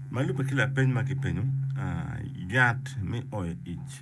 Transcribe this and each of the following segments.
Malu pa kila pen ma ki penyo, yat me oil each.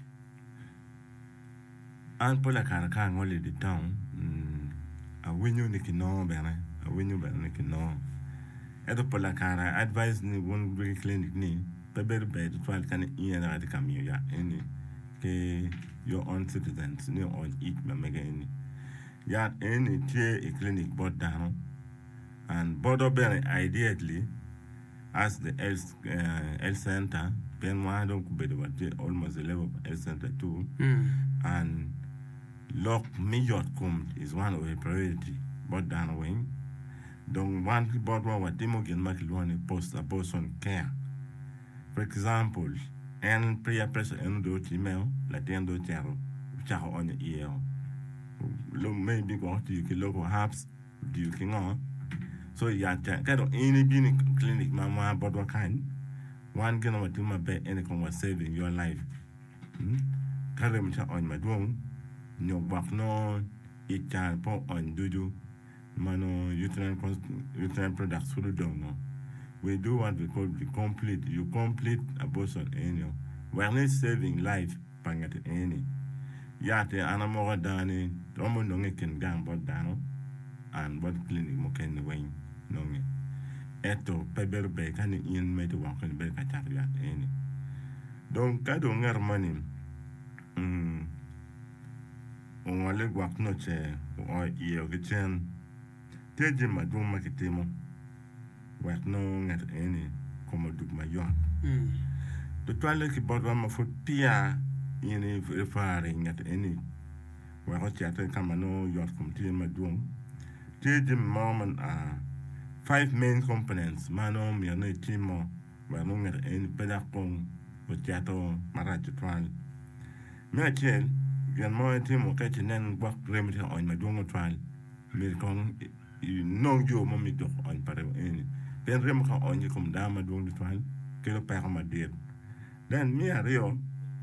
An po la kara ka ngoli di town, a winyo ni ki no bene, a winyo bene ni ki no. Edo po la kara advise ni one big clinic ni, beber bed twal kan iyan na di kamyo ya any ke your own citizens ni on each ma mega any. Yat any tie a clinic board down, and board up ideally as the health center, then one don't be almost the level of health center too, and lock major come is one of the priority, but down wing. Don't want about what demo can make one post a person care. For example, and prayer pressure and do email, like the end of charo on the ear. Maybe go to your local hubs, do you can on. So yeah, kind of any clinic, mama, but what kind? One can over to my bed any kind of saving your life. Carry me on my room. No back no eat child pop on do mano uterine products for the donor. We do what we call the complete abortion annual. We're not saving life pangat any. Yate anamora dani, tomo nonge can gang but down and what clinic mo can wing nonge. Eto pebber be kan in me to walk in bed yat any. Don't kado ngar money. On wale guak noche or iyo kitchen. Teje madum makitimo. Wak no ngat any como duk mayon. The toilet ki bodwa ma foot pia ini referring at any. Wak chate kamano yot kumti madum. Teje moment 5 main components. Mano miano timo. Wak no ngat any pedakong. Wachato maracho toilet. Mea chen. Yan mo timo kachi nen wak remedy on madum toilet. Milkong non yo mami do on pare any. Then rem ka on you come down madung the toilet. Kilo pa ma dir. Then me a rio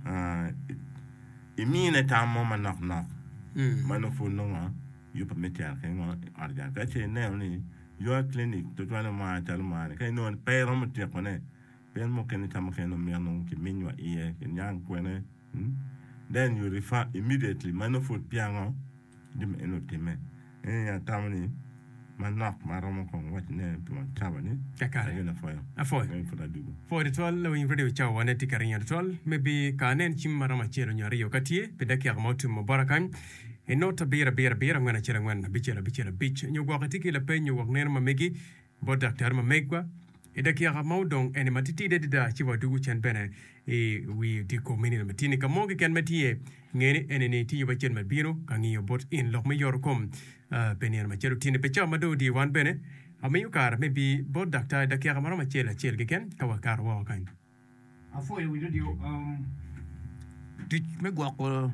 imine ta mama knock. Manofo no you permit ya kan arja kachi ne ni your clinic to twana ma chalma kai no pe rom ti kone. Pen mo ken ta mo ken no me no ki minwa iye ken yang kwene. Then you refer immediately manofo piango dim enotime. Ya tamani man knock maromo kon wat ne puma tabani kakare na foyo afoy for the toll lo in radio chaw wane tikarinya toll maybe kanen chim marama chero nyari yokatie pedaki agmotu mubarakan e nota bira ngana chera ngana bichera bich nyugwa katiki la penyo wagner mamegi bo doctor mamegwa edaki agamo dong ene matiti de da chiwa dugu chen bene e we di komini matini kamogi ken matie ngene ene ne ti yoba chen mabiro kangi bot in lok me yorkom penien machero tine pecha mado di wan bene amayu kar maybe bo doctor daki agamo machela chel geken kawakar wa kan afoy we radio tic me gwa ko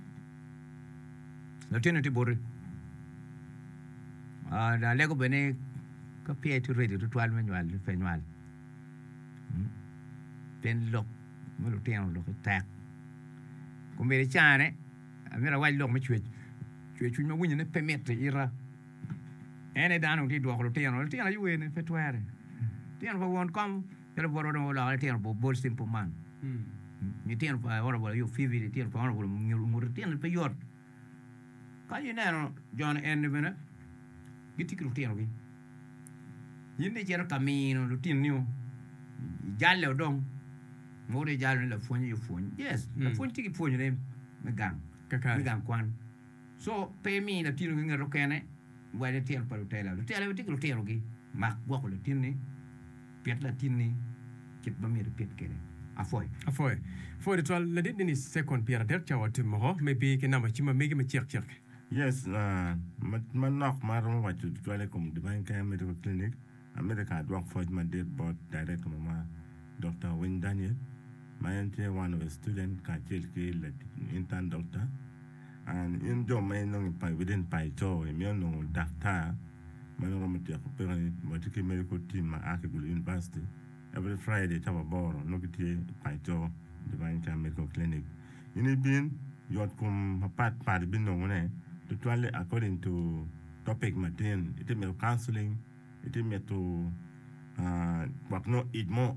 la tene ti bore da lego bene ka pie to ready to twal manual fenual pen lok mo lo tian lo tak ko me chane amira wal lok me chwe ma wunya ne permit ira ene danu ti do ko tian yu ene fetware tian fa won kom tele boro do la tian bo bol simple man ni tian fa ora bo yu fivi tian fa ora bo ngur tian pe yor ka you know John ene bene gitikru tian wi yinde jero camino rutin new jalle dong ngore jalle la fonyi yu fonyi yes la fonyi tiki fonyi ne megang kwan so pay me la tinu ngero kene wale tiel pa tela tela tiki lu telo gi mak bok lu tinni pet la tinni kit ba mi pet kene afoy for the toll la didni second pierre der chawatu mo maybe kenama chima megi ma chek yes man knock marum watu twale kom divine care medical clinic America work for my dead board director mama Dr. Wayne Daniel. My auntie one of the student Kachilki intern doctor. And in John may know within Paito, a no doctor, Manoramatia medical team at Akagul University. Every Friday have a board on Nogiti Paito Divine Care Medical Clinic. In it being you come apart been known to twale according to topic material, it may counseling. It is to work no eat more